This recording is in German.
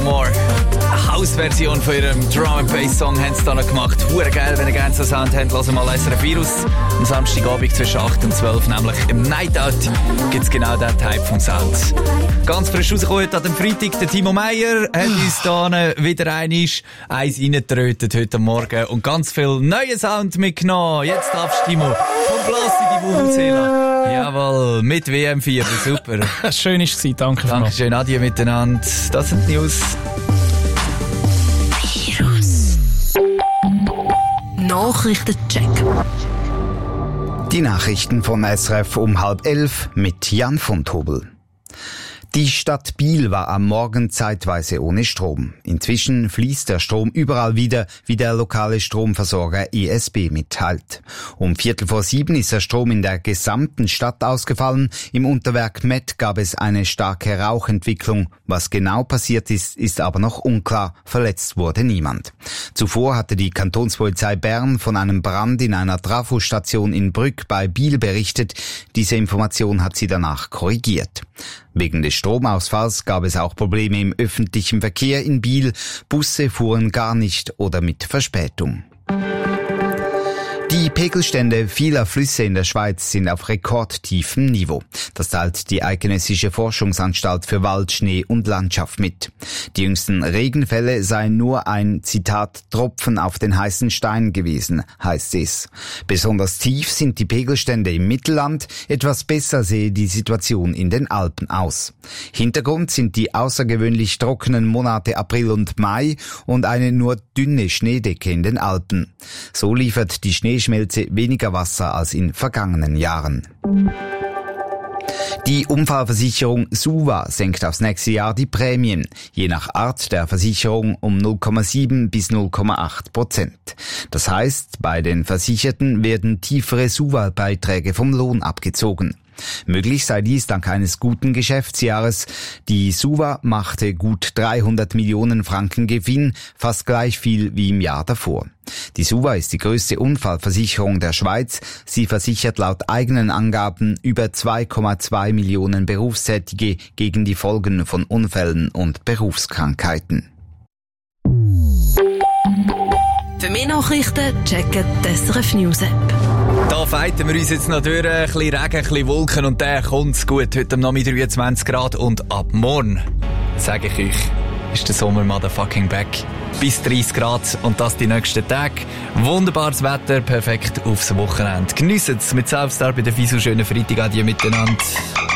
More. Eine House-Version von ihrem Drum-and-Bass-Song haben sie da noch gemacht. Hure geil, wenn ihr gerne so Sound habt, hören mal SRF Virus. Am Samstagabend zwischen 8 und 12, nämlich im Night Out, gibt es genau diesen Type vom Sound. Ganz frisch rausgekommen an dem Freitag, der Timo Meyer hat uns da wieder eins reingetrötet heute Morgen und ganz viel neuen Sound mitgenommen. Jetzt darfst du, Timo, vom Blass in die Vuvuzela. Jawohl, mit WM4, super. Schön war es, danke. Dankeschön, adieu miteinander. Das sind die News. Virus. Nachrichtencheck. Die Nachrichten von SRF um 10:30 mit Jan von Tobel. Die Stadt Biel war am Morgen zeitweise ohne Strom. Inzwischen fließt der Strom überall wieder, wie der lokale Stromversorger ESB mitteilt. Um 6:45 ist der Strom in der gesamten Stadt ausgefallen. Im Unterwerk Met gab es eine starke Rauchentwicklung. Was genau passiert ist, ist aber noch unklar. Verletzt wurde niemand. Zuvor hatte die Kantonspolizei Bern von einem Brand in einer Trafostation in Brügg bei Biel berichtet. Diese Information hat sie danach korrigiert. Wegen des Stromausfalls gab es auch Probleme im öffentlichen Verkehr in Biel. Busse fuhren gar nicht oder mit Verspätung. Die Pegelstände vieler Flüsse in der Schweiz sind auf rekordtiefem Niveau. Das teilt die Eidgenössische Forschungsanstalt für Wald, Schnee und Landschaft mit. Die jüngsten Regenfälle seien nur ein, Zitat, Tropfen auf den heißen Stein gewesen, heißt es. Besonders tief sind die Pegelstände im Mittelland, etwas besser sehe die Situation in den Alpen aus. Hintergrund sind die außergewöhnlich trockenen Monate April und Mai und eine nur dünne Schneedecke in den Alpen. So liefert die Schneeschmelze weniger Wasser als in vergangenen Jahren. Die Unfallversicherung SUVA senkt aufs nächste Jahr die Prämien, je nach Art der Versicherung um 0,7 bis 0,8%. Das heißt, bei den Versicherten werden tiefere SUVA-Beiträge vom Lohn abgezogen. Möglich sei dies dank eines guten Geschäftsjahres. Die SUVA machte gut 300 Millionen Franken Gewinn, fast gleich viel wie im Jahr davor. Die SUVA ist die größte Unfallversicherung der Schweiz. Sie versichert laut eigenen Angaben über 2,2 Millionen Berufstätige gegen die Folgen von Unfällen und Berufskrankheiten. Für mehr Nachrichten checken die SRF News App. Da fighten wir uns jetzt noch durch. Ein bisschen Regen, ein bisschen Wolken und dann kommt's gut. Heute am Nachmittag 23 Grad und ab morgen, sage ich euch, ist der Sommer motherfucking back. Bis 30 Grad und das die nächsten Tage. Wunderbares Wetter, perfekt aufs Wochenende. Geniessen es mit Selfstar bei der FISU. Schönen Freitag, adieu miteinander.